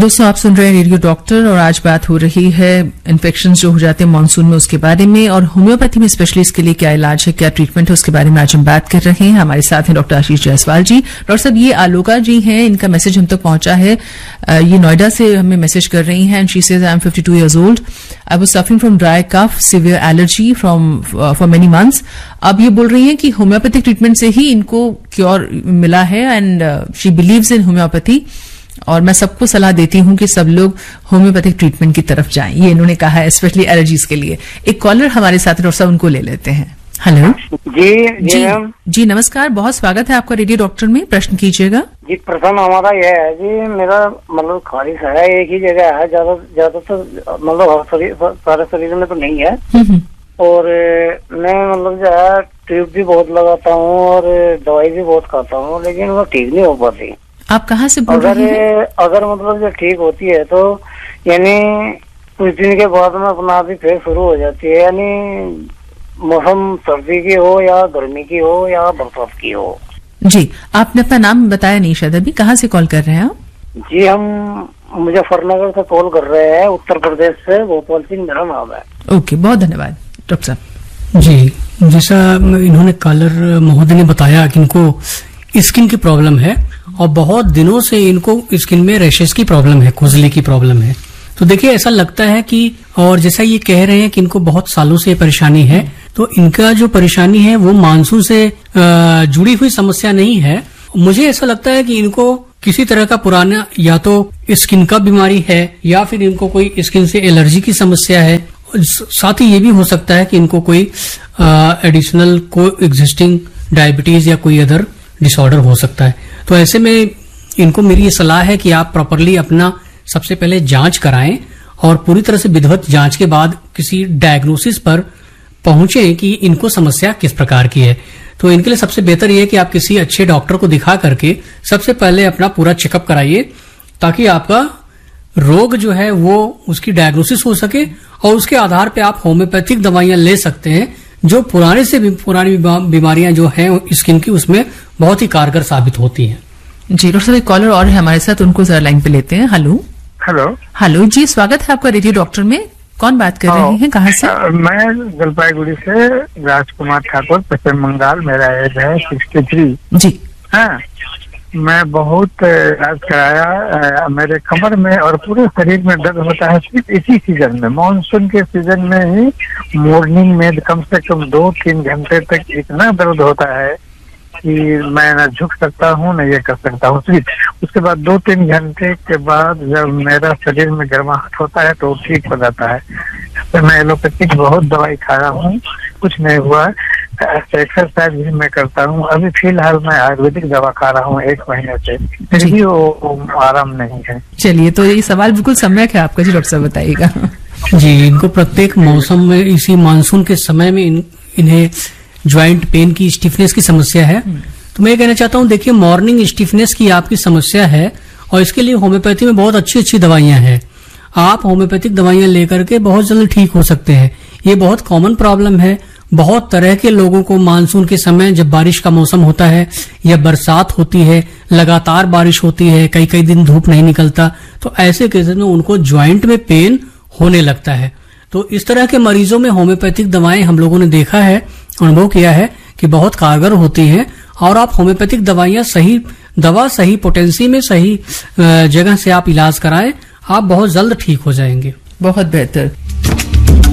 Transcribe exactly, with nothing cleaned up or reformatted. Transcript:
दोस्तों, आप सुन रहे हैं रेडियो डॉक्टर और आज बात हो रही है इन्फेक्शंस जो हो जाते हैं मानसून में उसके बारे में, और होम्योपैथी में स्पेशली इसके लिए क्या इलाज है, क्या ट्रीटमेंट है, उसके बारे में आज हम बात कर रहे हैं। हमारे साथ हैं डॉक्टर आशीष जायसवाल जी। डॉक्टर साहब, ये आलोका जी हैं, इनका मैसेज हम तक पहुंचा है। ये नोएडा से हमें मैसेज कर रही हैं and she says I am fifty two years old, I was suffering from dry cough, severe allergy from for many months. अब ये बोल रही हैं कि होम्योपैथिक ट्रीटमेंट से ही इनको क्योर मिला है and she believes in homeopathy, और मैं सबको सलाह देती हूं कि सब लोग होम्योपैथिक ट्रीटमेंट की तरफ जाएं। ये इन्होंने कहा है स्पेशली एलर्जीज के लिए। एक कॉलर हमारे साथ डॉक्टर साहब, उनको ले लेते हैं। हेलो जी जी मैम जी, नमस्कार, बहुत स्वागत है आपका रेडियो डॉक्टर में। प्रश्न कीजिएगा जी। प्रश्न हमारा यह है जी, मेरा मतलब खारिश है, एक ही जगह है, ज्यादा ज्यादा तो मतलब हर शरीर सारे शरीर में तो नहीं है, और मैं मतलब जो है ट्यूब भी बहुत लगाता हूँ और दवाई भी बहुत खाता हूँ, लेकिन वो ठीक नहीं हो पाती। आप कहाँ से बोल अगर रहे हैं? अगर मतलब जो ठीक होती है तो यानी कुछ दिन के बाद में अपना आप ही फिर शुरू हो जाती है, यानी मौसम सर्दी की हो या गर्मी की हो या बरसात की हो। जी, आपने अपना नाम बताया नहीं शायद अभी, कहाँ से कॉल कर रहे हैं आप? जी, हम मुजफ्फरनगर से कॉल कर रहे हैं, उत्तर प्रदेश से, गोपाल सिंह मेरा नाम है। ओके, बहुत धन्यवाद डॉक्टर साहब। जी, जैसा इन्होंने कॉलर महोदय ने बताया कि इनको स्किन की प्रॉब्लम है और बहुत दिनों से इनको स्किन में रैशेस की प्रॉब्लम है, खुजली की प्रॉब्लम है। तो देखिए, ऐसा लगता है कि, और जैसा ये कह रहे हैं कि इनको बहुत सालों से परेशानी है, तो इनका जो परेशानी है वो मानसून से जुड़ी हुई समस्या नहीं है। मुझे ऐसा लगता है कि इनको किसी तरह का पुराना या तो स्किन का बीमारी है या फिर इनको कोई स्किन से एलर्जी की समस्या है। साथ ही ये भी हो सकता है कि इनको कोई एडिशनल को एग्जिस्टिंग डायबिटीज या कोई अदर डिसऑर्डर हो सकता है। तो ऐसे में इनको मेरी ये सलाह है कि आप प्रॉपरली अपना सबसे पहले जांच कराएं और पूरी तरह से विधिवत जांच के बाद किसी डायग्नोसिस पर पहुंचे कि इनको समस्या किस प्रकार की है। तो इनके लिए सबसे बेहतर ये है कि आप किसी अच्छे डॉक्टर को दिखा करके सबसे पहले अपना पूरा चेकअप कराइए, ताकि आपका रोग जो है वो उसकी डायग्नोसिस हो सके और उसके आधार पर आप होम्योपैथिक दवाइयां ले सकते हैं, जो पुराने से भी पुरानी बीमारियां जो हैं स्किन की, उसमें बहुत ही कारगर साबित होती हैं। जी डॉक्टर साहब, एक कॉलर और है हमारे साथ, उनको जरा लाइन पे लेते हैं। हेलो हेलो हेलो जी, स्वागत है आपका रेडियो डॉक्टर में। कौन बात कर रहे हैं, कहाँ से? आ, मैं जलपाईगुड़ी से राजकुमार ठाकुर, पश्चिम बंगाल। मेरा एज है सिक्सटी थ्री। जी हाँ, मैं बहुत इलाज कराया, मेरे कमर में और पूरे शरीर में दर्द होता है सिर्फ इसी सीजन में, मानसून के सीजन में ही। मॉर्निंग में कम से कम दो तीन घंटे तक इतना दर्द होता है कि मैं न झुक सकता हूँ न ये कर सकता हूँ सिर्फ। उसके बाद दो तीन घंटे के बाद जब मेरा शरीर में गर्माहट होता है तो ठीक हो जाता है। तो मैं एलोपैथिक बहुत दवाई खाया हूँ, कुछ नहीं हुआ। एक्सरसाइज भी मैं करता हूँ। अभी फिलहाल मैं आयुर्वेदिक दवा खा रहा हूँ एक महीने से, फिर भी वो आराम नहीं है। चलिए, तो ये सवाल बिल्कुल सम्यक है आपका जी, डॉक्टर साहब बताइएगा। जी, इनको प्रत्येक मौसम में, इसी मानसून के समय में इन, इन्हें ज्वाइंट पेन की, स्टिफनेस की समस्या है। तो मैं ये कहना चाहता हूँ, देखिए, मॉर्निंग स्टिफनेस की आपकी समस्या है और इसके लिए होम्योपैथी में बहुत अच्छी अच्छी दवाइयां हैं। आप होम्योपैथिक दवाइयां लेकर के बहुत जल्द ठीक हो सकते हैं। ये बहुत कॉमन प्रॉब्लम है। बहुत तरह के लोगों को मानसून के समय, जब बारिश का मौसम होता है या बरसात होती है, लगातार बारिश होती है, कई कई दिन धूप नहीं निकलता, तो ऐसे केसेस में उनको ज्वाइंट में पेन होने लगता है। तो इस तरह के मरीजों में होम्योपैथिक दवाएं हम लोगों ने देखा है, अनुभव किया है कि बहुत कारगर होती हैं। और आप होम्योपैथिक दवाइयां सही दवा, सही पोटेंसी में, सही जगह से आप इलाज कराएं, आप बहुत जल्द ठीक हो जाएंगे। बहुत बेहतर।